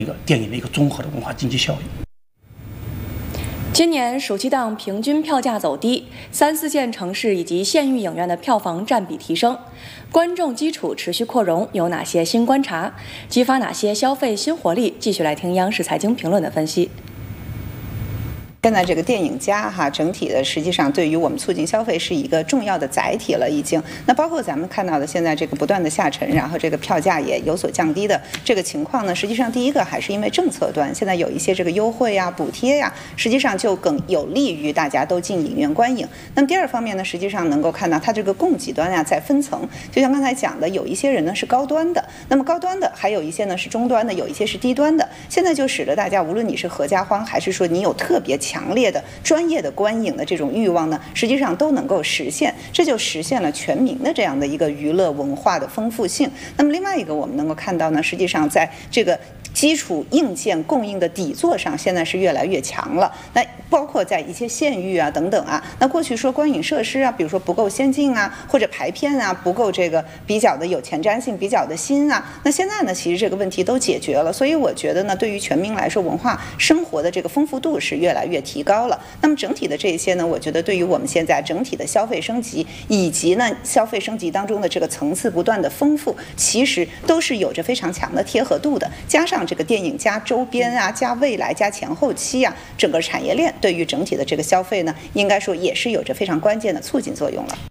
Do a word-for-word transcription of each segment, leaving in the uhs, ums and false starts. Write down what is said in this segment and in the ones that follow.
一个电影的一个综合的文化经济效益。 今年暑期档平均票价走低，三四线城市以及县域影院的票房占比提升，观众基础持续扩容，有哪些新观察？激发哪些消费新活力？继续来听央视财经评论的分析。 现在这个电影加哈，整体的实际上对于我们促进消费是一个重要的载体了，已经。那包括咱们看到的现在这个不断的下沉，然后这个票价也有所降低的这个情况呢，实际上第一个还是因为政策端现在有一些这个优惠呀、补贴呀，实际上就更有利于大家都进影院观影。那么第二方面呢，实际上能够看到它这个供给端呀在分层，就像刚才讲的，有一些人呢是高端的，那么高端的还有一些呢是中端的，有一些是低端的。现在就使得大家无论你是合家欢，还是说你有特别强烈的专业的观影的这种欲望呢，实际上都能够实现，这就实现了全民的这样的一个娱乐文化的丰富性。那么另外一个我们能够看到呢，实际上在这个基础硬件供应的底座上，现在是越来越强了。那包括在一些县域啊等等啊，那过去说观影设施啊，比如说不够先进啊，或者排片啊不够这个比较的有前瞻性、比较的新啊，那现在呢，其实这个问题都解决了。所以我觉得呢，对于全民来说，文化生活的这个丰富度是越来越提高了。那么整体的这些呢，我觉得对于我们现在整体的消费升级，以及呢消费升级当中的这个层次不断的丰富，其实都是有着非常强的贴合度的。加上这个电影加周边啊，加未来加前后期啊，整个产业链对于整体的这个消费呢，应该说也是有着非常关键的促进作用了。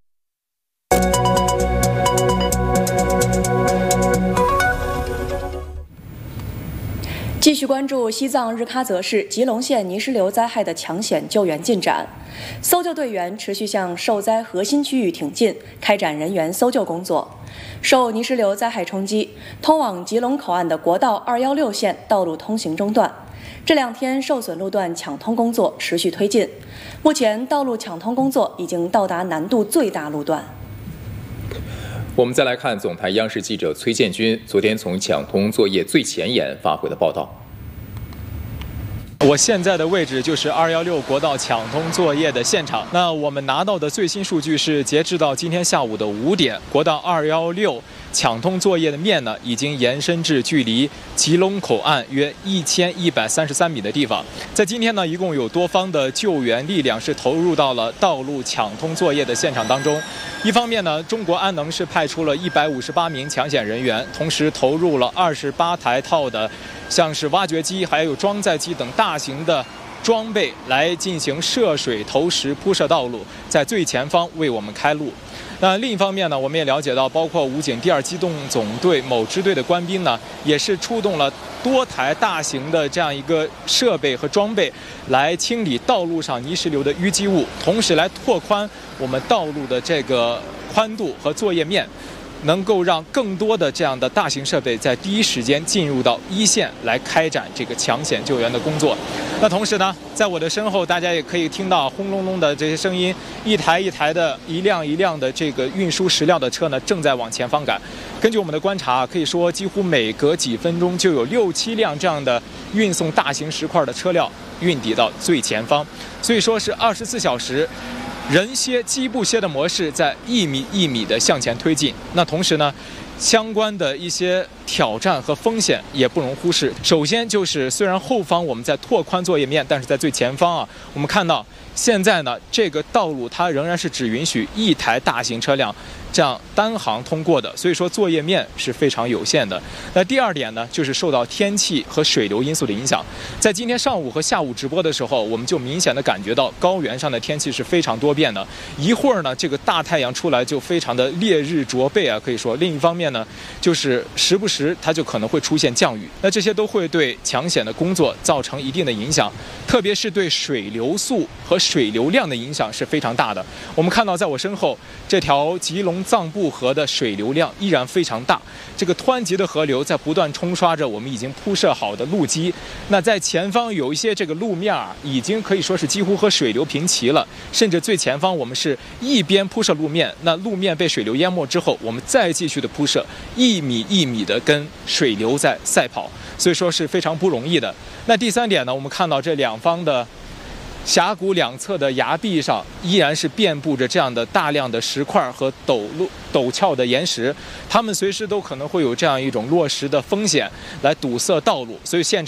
继续关注西藏日喀则市吉隆县泥石流灾害的抢险救援进展，搜救队员持续向受灾核心区域挺进，开展人员搜救工作。受泥石流灾害冲击，通往吉隆口岸的国道二一六线道路通行中断。这两天受损路段抢通工作持续推进，目前道路抢通工作已经到达难度最大路段。 我们再来看总台央视记者崔建军昨天从抢通作业最前沿发回的报道。 我现在的位置就是二一六国道抢通作业的现场。那我们拿到的最新数据是，截至到今天下午的五点，国道二一六抢通作业的面呢，已经延伸至距离吉隆口岸约一千一百三十三米的地方。在今天呢，一共有多方的救援力量是投入到了道路抢通作业的现场当中。一方面呢，中国安能是派出了一百五十八名抢险人员，同时投入了二十八台套的像是挖掘机还有装载机等大型的装备来进行涉水投石铺设道路，在最前方为我们开路。那另一方面呢，我们也了解到，包括武警第二机动总队某支队的官兵呢，也是出动了多台大型的这样一个设备和装备，来清理道路上泥石流的淤积物，同时来拓宽我们道路的这个宽度和作业面，能够让更多的这样的大型设备在第一时间进入到一线来开展这个抢险救援的工作。那同时呢，在我的身后，大家也可以听到轰隆隆的这些声音，一台一台的、一辆一辆的这个运输石料的车呢，正在往前方赶。根据我们的观察，可以说几乎每隔几分钟就有六七辆这样的运送大型石块的车辆运抵到最前方，所以说是二十四小时。人歇机不歇的模式在一米一米的向前推进。那同时呢，相关的一些挑战和风险也不容忽视。首先就是虽然后方我们在拓宽作业面，但是在最前方啊，我们看到现在呢，这个道路它仍然是只允许一台大型车辆这样单行通过的，所以说作业面是非常有限的。那第二点呢，就是受到天气和水流因素的影响。在今天上午和下午直播的时候，我们就明显的感觉到高原上的天气是非常多变的。一会儿呢，这个大太阳出来就非常的烈日灼背啊，可以说。另一方面呢，就是时不时它就可能会出现降雨。那这些都会对抢险的工作造成一定的影响，特别是对水流速和水流量的影响是非常大的。我们看到在我身后这条吉隆藏布河的水流量依然非常大，这个湍急的河流在不断冲刷着我们已经铺设好的路基。那在前方有一些这个路面啊，已经可以说是几乎和水流平齐了，甚至最前方我们是一边铺设路面，那路面被水流淹没之后，我们再继续的铺设，一米一米的跟水流在赛跑，所以说是非常不容易的。那第三点呢，我们看到这两方的峡谷两侧的崖壁上依然是遍布着这样的大量的石块和陡路陡峭的岩石，它们随时都可能会有这样一种落石的风险来堵塞道路，所以现场